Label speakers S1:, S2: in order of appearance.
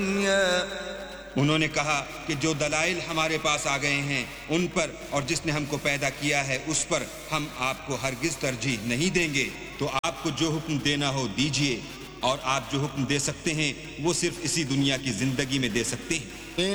S1: उन्होंने कहा कि जो दलाइल हमारे पास आ गए हैं उन पर और जिसने हमको पैदा किया है उस पर हम आपको हरगिज तरजीह नहीं देंगे। तो आपको जो हुक्म देना हो दीजिए, और आप जो हुक्म दे सकते हैं वो सिर्फ इसी दुनिया की जिंदगी में दे सकते हैं।